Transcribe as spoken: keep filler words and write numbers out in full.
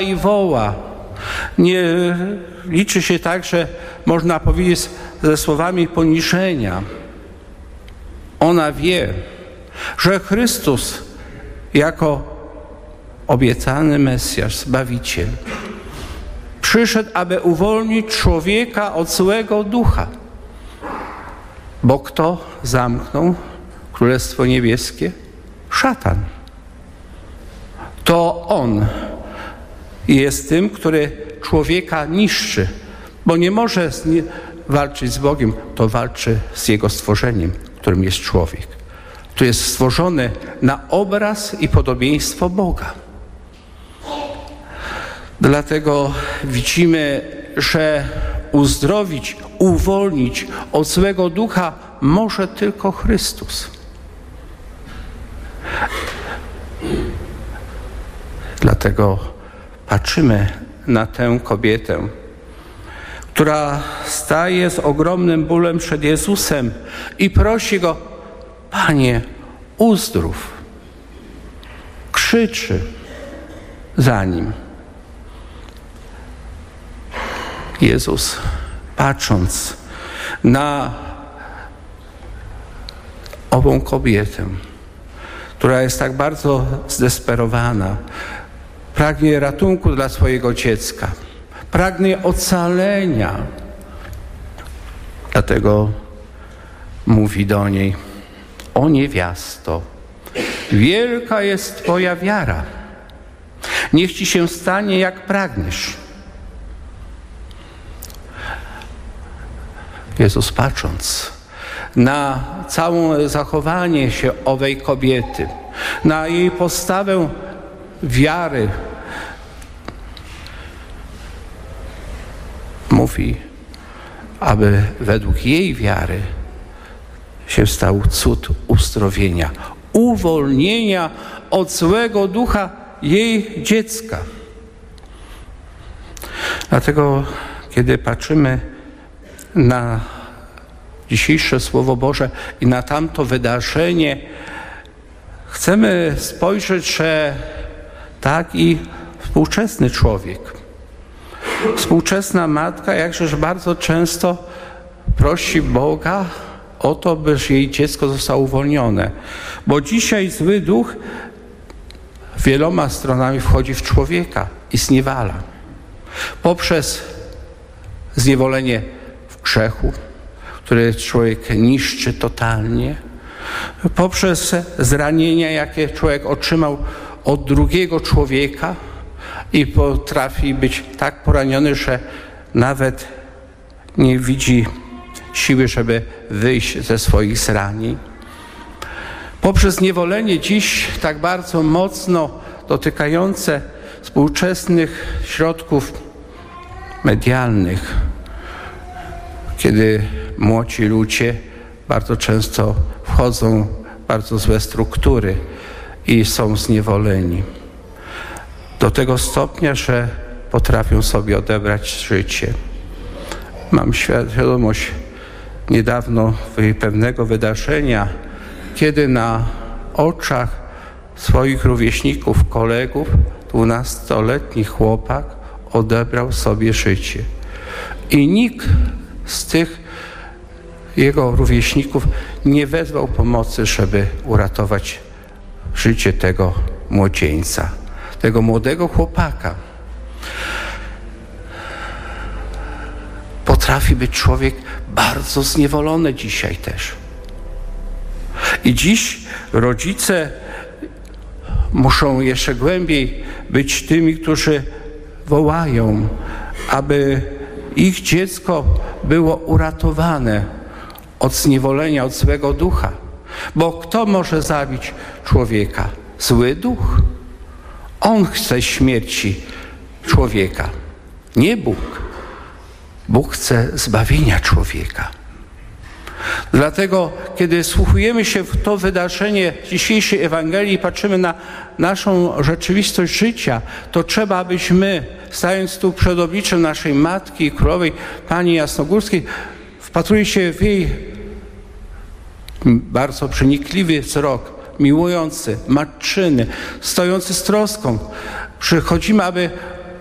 i woła. Nie liczy się tak, że można powiedzieć ze słowami poniżenia. Ona wie, że Chrystus jako obiecany Mesjasz, Zbawiciel, przyszedł, aby uwolnić człowieka od złego ducha. Bo kto zamknął Królestwo Niebieskie? Szatan. To on jest tym, który człowieka niszczy, bo nie może z nie, walczyć z Bogiem, to walczy z Jego stworzeniem, którym jest człowiek. To jest stworzony na obraz i podobieństwo Boga. Dlatego widzimy, że uzdrowić, uwolnić od złego ducha może tylko Chrystus. Dlatego patrzymy na tę kobietę, która staje z ogromnym bólem przed Jezusem i prosi Go: Panie, uzdrów. Krzyczy za Nim. Jezus, patrząc na ową kobietę, która jest tak bardzo zdesperowana, pragnie ratunku dla swojego dziecka, pragnie ocalenia. Dlatego mówi do niej: o niewiasto, wielka jest Twoja wiara. Niech Ci się stanie, jak pragniesz. Jezus, patrząc na całe zachowanie się owej kobiety, na jej postawę wiary, mówi, aby według jej wiary się stał cud uzdrowienia, uwolnienia od złego ducha jej dziecka. Dlatego, kiedy patrzymy na dzisiejsze Słowo Boże i na tamto wydarzenie, chcemy spojrzeć, że tak i współczesny człowiek, współczesna matka jakżeż bardzo często prosi Boga o to, by jej dziecko zostało uwolnione. Bo dzisiaj zły duch wieloma stronami wchodzi w człowieka i zniewala. Poprzez zniewolenie w grzechu, który człowiek niszczy totalnie, poprzez zranienia, jakie człowiek otrzymał od drugiego człowieka i potrafi być tak poraniony, że nawet nie widzi siły, żeby wyjść ze swoich zranień. Poprzez zniewolenie dziś tak bardzo mocno dotykające współczesnych środków medialnych, kiedy młodzi ludzie bardzo często wchodzą w bardzo złe struktury i są zniewoleni do tego stopnia, że potrafią sobie odebrać życie. Mam świadomość niedawno pewnego wydarzenia, kiedy na oczach swoich rówieśników, kolegów, dwunastoletni chłopak odebrał sobie życie. I nikt z tych jego rówieśników nie wezwał pomocy, żeby uratować życie tego młodzieńca, tego młodego chłopaka. Potrafi być człowiek bardzo zniewolony dzisiaj też. I dziś rodzice muszą jeszcze głębiej być tymi, którzy wołają, aby ich dziecko było uratowane od zniewolenia, od złego ducha. Bo kto może zabić człowieka? Zły duch. On chce śmierci człowieka, nie Bóg. Bóg chce zbawienia człowieka. Dlatego, kiedy wsłuchujemy się w to wydarzenie dzisiejszej Ewangelii i patrzymy na naszą rzeczywistość życia, to trzeba, abyśmy, stając tu przed obliczem naszej Matki i Królowej Pani Jasnogórskiej, wpatruli się w jej bardzo przenikliwy wzrok, miłujący, matczyny, stojący z troską. Przychodzimy, aby